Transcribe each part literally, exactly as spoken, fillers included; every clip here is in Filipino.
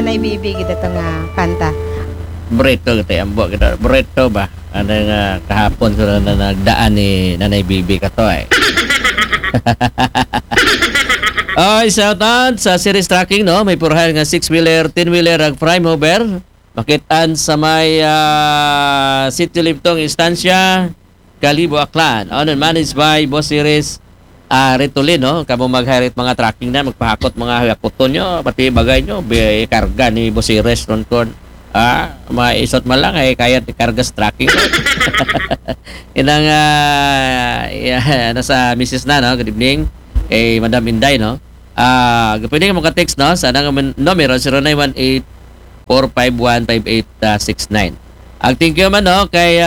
Nanay Bibi kita itong uh, kanta. Burrito kita, ambo kita. Burrito ba? Ano nga kahapon ko na nagdaan ni Nanay Bibi ka to eh. Ay, shout out sa series tracking, no? May purahan nga six-wheeler, ten-wheeler, ag prime mover. Makitaan sa may uh, City Liptong Instansya, Kalibo, Aklan. On and managed by Boss Series uh, Retulin, no? Kamo mag-hirit mga tracking na, magpahakot mga hakuton nyo, pati bagay nyo, be, karga ni Boss Series ron kon. Ah, maisot man lang ay kaya ikargas tracking. Inang uh, yeah, nasa missus na, no? Good evening. Kay Madam Inday, no? Ah, uh, pwede ka maka-text, no? Sa nang numero zero nine one eight four five one five eight six nine. Ang thank you man, no? Kay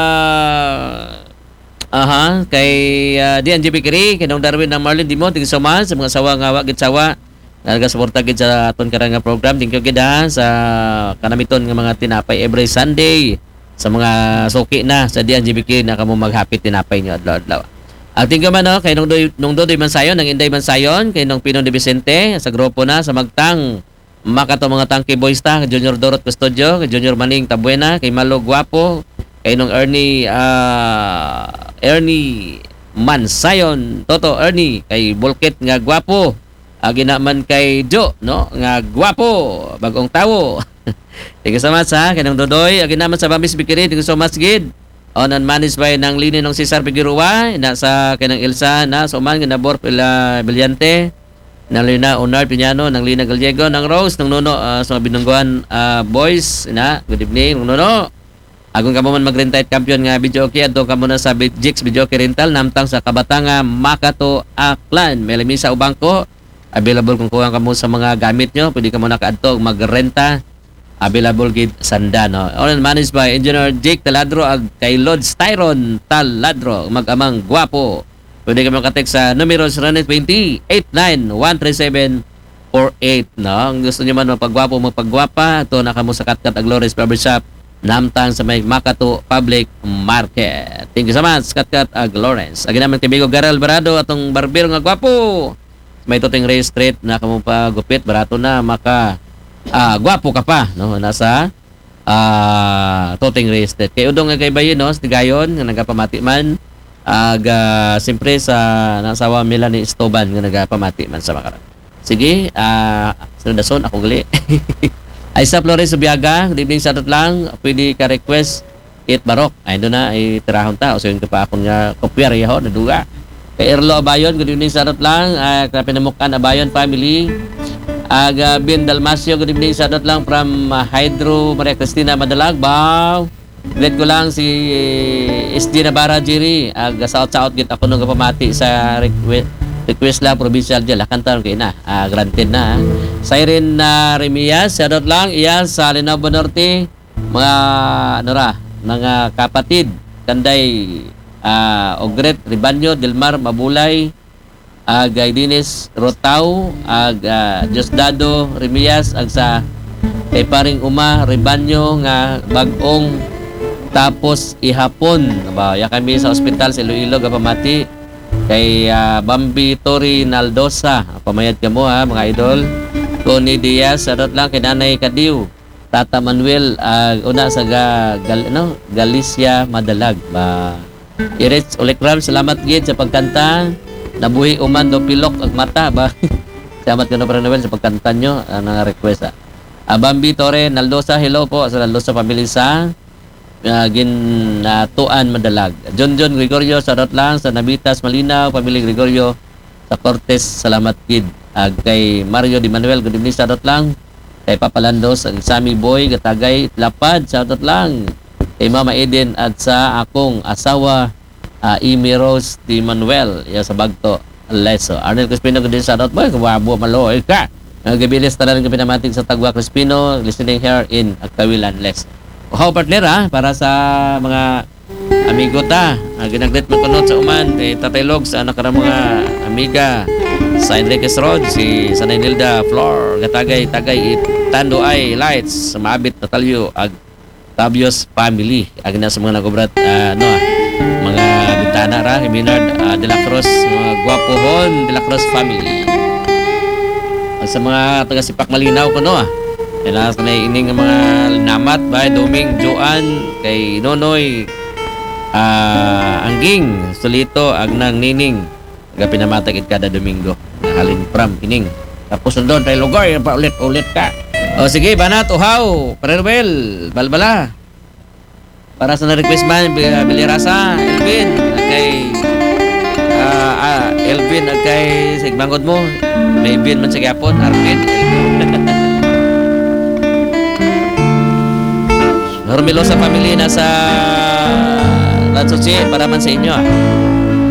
uh, aha, kay uh, Dian G B Kiri, kay Nong Darwin ng Marlon Dimo, thank you so much sa mga sawa nga wagit sawa. Nagasuporta gid sa aton karang nga program. Thank you gid ha sa kanamiton nga mga tinapay every Sunday sa mga suki na sa Dian G B K na kamo maghapit tinapay nyo adlaw-adlaw. Ang thank you man, no, kay nung doy nung Dodoy Mansayon, ng Inday Mansayon, kay nung Pino de Vicente sa grupo na sa Magtang makato mga Tangke Boys ta, kay Junior Dorot Custodio, kay Junior Maning Tabuena, kay Malo Guapo, kay nung Ernie uh, Ernie Mansayon, Toto Ernie, kay Bulket nga Guapo. Agi naman kay Jo, no? Nga gwapo, bagong tawo. Thank you so much, ha? Kanang Dodoy. Agi naman sa Bambis Bikiri. Thank you so much, Gid. On and managed by ng lini ng Cesar Figueroa. Na sa kanang Elsa, na sa uman, ginabor pila Bilyante. Nang Lina Onar Piñano, ng Lina Gallego, ng Rose, ng Nuno, uh, sa Binungguan uh, Boys. Na, good evening, ng Nuno. Agung kamo man mag-rentite champion nga video okay. Adto kamo na sa Jix Video Okay Rental. Namtang sa Kabatanga, Makato, Aklan. May lamisa o bangko. Available kung kuha ka mo sa mga gamit nyo. Pwede ka mo nakaadto magrenta. Available gid sanda, no? All managed by Engineer Jake Taladro ag kay Lord Styron Taladro. Mag-amang gwapo. Pwede ka mo katext sa numero zero nine two zero eight nine one three seven four eight, no? Ang gusto nyo man mapagwapo, mapagwapa. Ito na ka mo sa Katkat Aglores Barbershop. Namtang sa may Makato Public Market. Thank you so much, Katkat Aglores. Agi naman kay Bigo Garal Barado atong barbero nga gwapo. May Toting Ray Street na kamo pa gupit barato na maka ah, gwapo ka pa, no, nasa ah, Toting Ray Street. Kay udong nga kay bayin, no, Stigayon nga nagapamati man aga siyempre sa nasawa Melanie Estoban nga nagapamati man sa makaran. Sige, ah sundason ako gali. Ay sa Flores Subiaga, good evening sa atot lang. Pwede ka request it barok. Ay do na ay tirahon ta o so yung pa akong nga kopyar yaho na duga. Kay Erlo Abayon, good evening sa atot lang. Uh, Kapinamukan Abayon family. Aga uh, Bin Dalmasio, good evening sa atot lang from uh, Hydro Maria Cristina Madalag. Bow. Glad ko lang si uh, S D Navarra Jerry. Aga uh, shout out git ako nung kapamati sa request, request la provincial dyan. Lakantan kay na. Uh, granted na. Siren na uh, Remias, sa atot lang. Iyan sa Linabo Norte. Mga ano ra, mga kapatid. Kanday Uh, Ogret, Ribanyo, Delmar, Mabulay, ag uh, Dinis, Rotaw, ag uh, Diosdado, Remias, ag sa kay paring Uma, Ribanyo, nga bagong tapos ihapon. Ba, ya kami sa ospital sa Iloilo, gapamati. Kay uh, Bambi Tori Naldosa, pamayad ka mo ha, mga idol. Tony Diaz, sarot lang, kay Nanay Kadiw. Tata Manuel, uh, una sa ga, gal, no? Galicia, Madalag. Ba, Iris Olikram, salamat gid sa pagkanta. Nabuhi uman do pilok ag mata ba. Salamat ka na para naman sa pagkanta nyo. Ang uh, request ah. Uh, Bambi Torre Naldosa, hello po sa Naldosa family sa uh, gin uh, Tuan Madalag. John John Gregorio, sarot lang sa Nabitas Malinaw, family Gregorio sa Cortes, salamat gid. Ag uh, kay Mario Di Manuel, good evening, sarot lang. Kay Papalandos, ang Sammy Boy, Gatagay, Lapad, sarot lang. Kay Mama Eden at sa akong asawa uh, Amy Rose Di Manuel ya sa Bagto Leso. Arnel Crispino good din sa dot boy kuwabo maloy ka. Nagabilis tanan ng pinamating sa Tagwa Crispino listening here in Agkawilan Les. How partner ha para sa mga amigo ta. Uh, ginagret man kunot sa uman kay Tatay Log sa anak karang mga amiga sa Enriquez Road si Sanay Nilda Flor Gatagay Tagay Tando ay Lights sa Maabit Natalyo ag Tabios family agna sa mga nagobrat uh, no mga bintana ra Minard uh, De La Cruz mga Guapohon De La Cruz family. At sa mga taga Sipak Malinaw ko no Kailangan na ining nga mga linamat ba Doming Joan kay Nonoy ah Angging Solito Agnang Nining nga pinamatag it kada Domingo halin from ining tapos nandun tayo lugar pa ulit-ulit ka o sige banat uhaw Parabel balbala para sa na-request man Bilirasa Elvin kay ah ah, Elvin at kay Sigbangod mo may Elvin man sa gyapon Arvin Normilo sa pamilya na sa Lansuchi para man sa inyo ah.